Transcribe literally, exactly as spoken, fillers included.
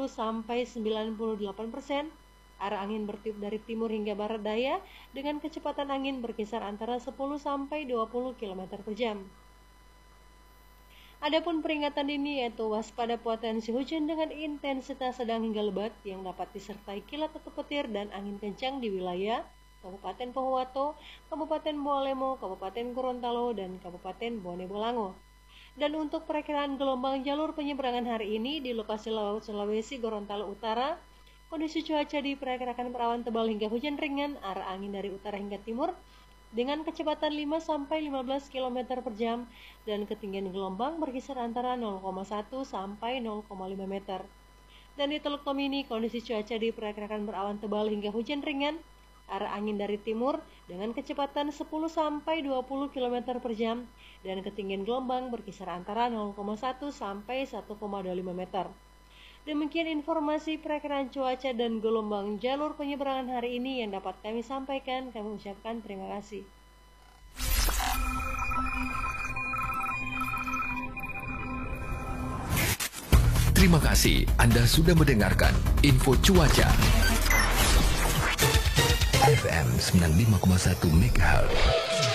sampai sembilan puluh delapan persen. Arah angin bertiup dari timur hingga barat daya dengan kecepatan angin berkisar antara sepuluh sampai dua puluh kilometer per jam. Adapun peringatan dini yaitu waspada potensi hujan dengan intensitas sedang hingga lebat yang dapat disertai kilat atau petir dan angin kencang di wilayah Kabupaten Pohuwato, Kabupaten Bualemo, Kabupaten Gorontalo, dan Kabupaten Bone Bolango. Dan untuk perakiraan gelombang jalur penyeberangan hari ini di lokasi Laut Sulawesi Gorontalo Utara, kondisi cuaca diperkirakan berawan tebal hingga hujan ringan, arah angin dari utara hingga timur, dengan kecepatan lima sampai lima belas kilometer per jam dan ketinggian gelombang berkisar antara nol koma satu sampai nol koma lima meter. Dan di Teluk Tomini, kondisi cuaca diperkirakan berawan tebal hingga hujan ringan, arah angin dari timur dengan kecepatan sepuluh sampai dua puluh kilometer per jam dan ketinggian gelombang berkisar antara nol koma satu sampai satu koma dua lima meter. Demikian informasi perakiraan cuaca dan gelombang jalur penyeberangan hari ini yang dapat kami sampaikan. Kami ucapkan terima kasih. Terima kasih Anda sudah mendengarkan info cuaca. F M sembilan puluh lima koma satu MHz.